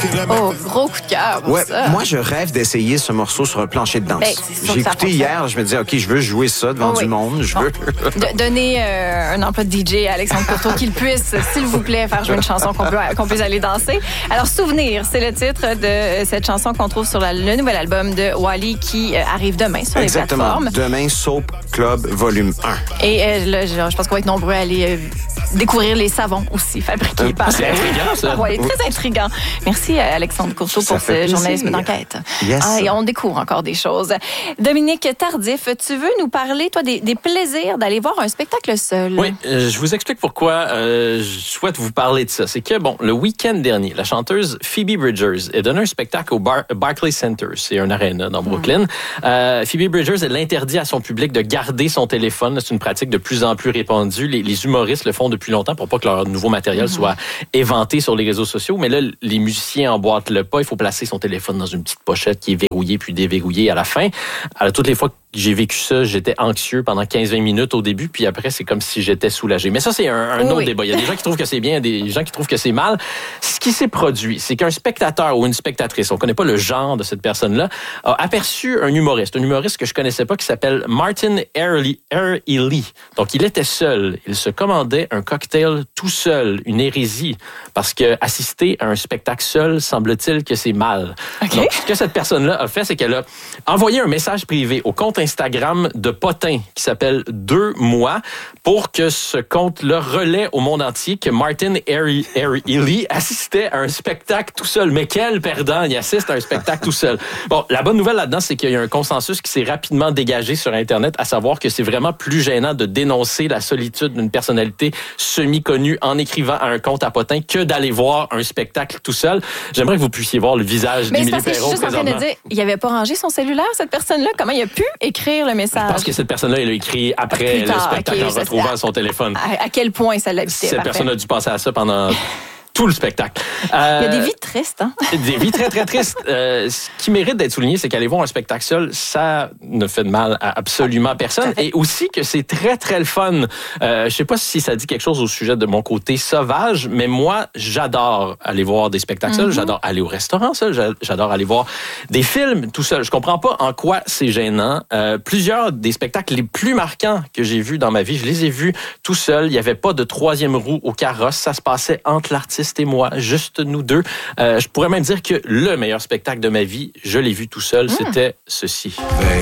Oh, gros coup de cœur pour ça. Moi, je rêve d'essayer ce morceau sur un plancher de danse. Ben, c'est sûr J'ai que ça écouté hier, je me disais, OK, je veux jouer ça devant du monde. Je veux. Donner un emploi de DJ à Alexandre Courteau qu'il puisse, s'il vous plaît, faire jouer une chanson qu'on puisse aller danser. Alors, Souvenir, c'est le titre de cette chanson qu'on trouve sur le nouvel album de Wally qui arrive demain sur les plateformes. Demain, Soap Club Volume 1. Et là, je pense qu'on va être nombreux à aller découvrir les savons aussi fabriqués par... C'est intriguant, ça. Oui, très intriguant. Merci, Alexandre Courteau, pour ce journalisme d'enquête. Yes. Et on découvre encore des choses. Dominique Tardif, tu veux nous parler, toi, des plaisirs d'aller voir un spectacle seul? Oui, je vous explique pourquoi je souhaite vous parler de ça. C'est que, le week-end dernier, la chanteuse Phoebe Bridgers a donné un spectacle au Barclays Center. C'est un aréna dans Brooklyn. Phoebe Bridgers, elle interdit à son public de garder son téléphone. C'est une pratique de plus en plus répandue. Les humoristes le font depuis longtemps pour pas que leur nouveau matériel soit éventé sur les réseaux sociaux. Mais là, les musiciens emboîtent le pas. Il faut placer son téléphone dans une petite pochette qui est verrouillée puis déverrouillée à la fin. Alors, toutes les fois que j'ai vécu ça, j'étais anxieux pendant 15-20 minutes au début, puis après, c'est comme si j'étais soulagé. Mais ça, c'est un autre débat. Il y a des gens qui trouvent que c'est bien, des gens qui trouvent que c'est mal. Ce qui s'est produit, c'est qu'un spectateur ou une spectatrice, on connaît pas le genre de cette personne-là, a aperçu un humoriste que je connaissais pas, qui s'appelle Martin Ely. Donc, il était seul. Il se commandait un cocktail tout seul, une hérésie, parce que assister à un spectacle seul, semble-t-il que c'est mal. Okay. Donc, ce que cette personne-là a fait, c'est qu'elle a envoyé un message privé au compte Instagram de Potin qui s'appelle 2 mois pour que ce compte-là relaie au monde entier que Martin Ely assistait à un spectacle tout seul. Mais quel perdant, il assiste à un spectacle tout seul. Bon, la bonne nouvelle là-dedans, c'est qu'il y a un consensus qui s'est rapidement dégagé sur Internet, à savoir que c'est vraiment plus gênant de dénoncer la solitude d'une personnalité semi-connue en écrivant à un compte à Potin que d'aller voir un spectacle tout seul. J'aimerais que vous puissiez voir le visage d'Émilie Perrault. Mais c'est parce que je suis juste en train de dire, il n'avait pas rangé son cellulaire, cette personne-là. Comment il a pu écrire le message? Je pense que cette personne-là, elle a écrit après le spectacle en retrouvant son téléphone. À quel point ça l'habitait? Cette personne a dû penser à ça pendant tout le spectacle. Il y a des vies tristes, hein? Des vies très, très tristes. Ce qui mérite d'être souligné, c'est qu'aller voir un spectacle seul, ça ne fait de mal à absolument personne. Et aussi que c'est très, très le fun. Je sais pas si ça dit quelque chose au sujet de mon côté sauvage, mais moi, j'adore aller voir des spectacles seuls. J'adore aller au restaurant seul. J'adore aller voir des films tout seul. Je comprends pas en quoi c'est gênant. Plusieurs des spectacles les plus marquants que j'ai vus dans ma vie, je les ai vus tout seul. Il n'y avait pas de troisième roue au carrosse. Ça se passait entre l'artiste et moi, juste nous deux. Je pourrais même dire que le meilleur spectacle de ma vie, je l'ai vu tout seul, c'était ceci.